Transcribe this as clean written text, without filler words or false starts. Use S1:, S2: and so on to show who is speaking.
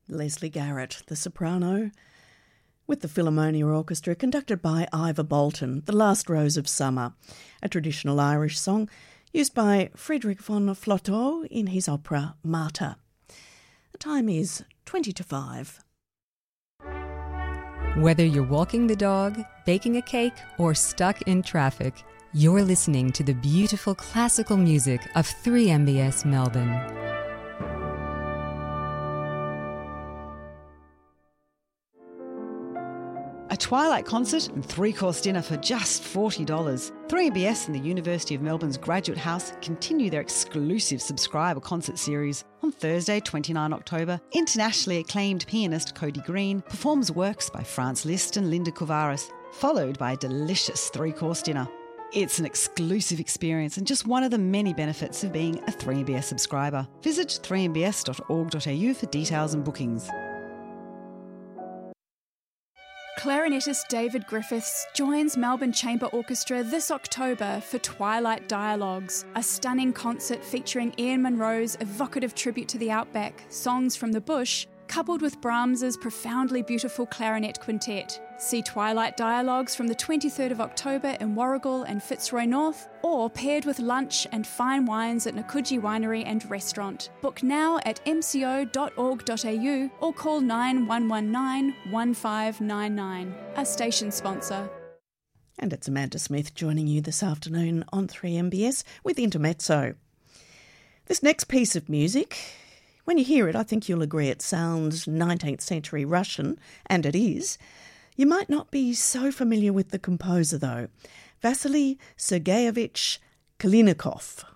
S1: Leslie Garrett, the soprano, with the Philharmonia Orchestra, conducted by Ivor Bolton, The Last Rose of Summer, a traditional Irish song used by Friedrich von Flotow in his opera Marta. The time is 20 to 5.
S2: Whether you're walking the dog, baking a cake, or stuck in traffic, you're listening to the beautiful classical music of 3MBS Melbourne.
S3: A Twilight concert and three-course dinner for just $40. 3MBS and the University of Melbourne's Graduate House continue their exclusive subscriber concert series. On Thursday, 29 October, internationally acclaimed pianist Cody Green performs works by Franz Liszt and Linda Couvaras, followed by a delicious three-course dinner. It's an exclusive experience and just one of the many benefits of being a 3MBS subscriber. Visit 3mbs.org.au for details and bookings.
S4: Clarinetist David Griffiths joins Melbourne Chamber Orchestra this October for Twilight Dialogues, a stunning concert featuring Ian Munro's evocative tribute to the outback, Songs from the Bush, coupled with Brahms's profoundly beautiful clarinet quintet. See Twilight Dialogues from the 23rd of October in Warragul and Fitzroy North, or paired with lunch and fine wines at Nakuji Winery and Restaurant. Book now at mco.org.au or call 9119 1599, a station sponsor.
S1: And it's Amanda Smith joining you this afternoon on 3MBS with Intermezzo. This next piece of music, when you hear it, I think you'll agree it sounds 19th century Russian, and it is. You might not be so familiar with the composer, though. Vasily Sergeyevich Kalinikov.